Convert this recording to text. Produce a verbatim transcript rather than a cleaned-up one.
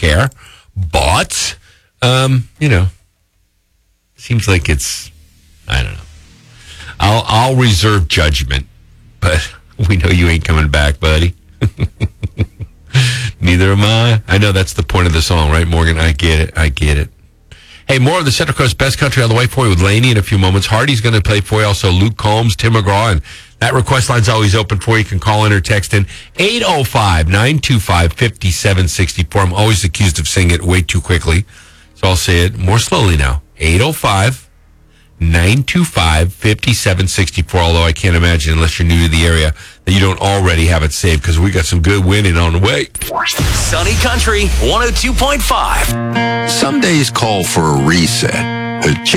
care. But, um, you know, seems like it's, I don't know. I'll, I'll reserve judgment, but we know you ain't coming back, buddy. Neither am I. I know that's the point of the song, right, Morgan? I get it. I get it. Hey, more of the Central Coast Best Country on the way for you with Laney in a few moments. Hardy's going to play for you. Also, Luke Combs, Tim McGraw, and that request line's always open for you. You can call in or text in eight oh five, nine two five, five seven six four. I'm always accused of saying it way too quickly, so I'll say it more slowly now. eight oh five, nine two five, five seven six four, although I can't imagine, unless you're new to the area, that you don't already have it saved, because we got some good winning on the way. Sunny Country one oh two point five. Some days call for a reset. With